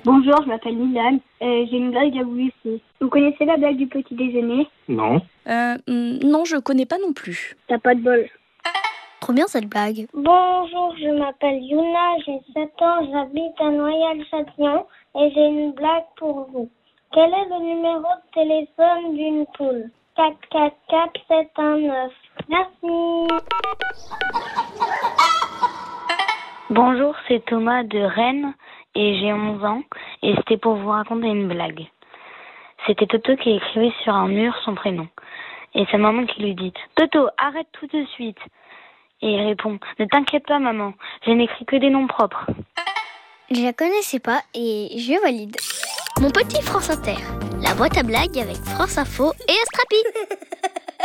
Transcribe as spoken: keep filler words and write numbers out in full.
Bonjour, je m'appelle Milan. Euh, j'ai une blague à vous laisser. Vous connaissez la blague du petit déjeuner? Non. Euh, non, je connais pas non plus. T'as pas de bol. Trop bien cette blague. Bonjour, je m'appelle Yuna, j'ai sept ans, j'habite à Noyelles-Châtillon et j'ai une blague pour vous. Quel est le numéro de téléphone d'une poule? quatre quatre quatre sept un neuf. Merci. Bonjour, c'est Thomas de Rennes et j'ai onze ans et c'était pour vous raconter une blague. C'était Toto qui écrivait sur un mur son prénom et sa maman qui lui dit « Toto, arrête tout de suite !» Et il répond « Ne t'inquiète pas maman, je n'écris que des noms propres. » Je la connaissais pas et je valide. Mon petit France Inter, la boîte à blagues avec France Info et Astrapi.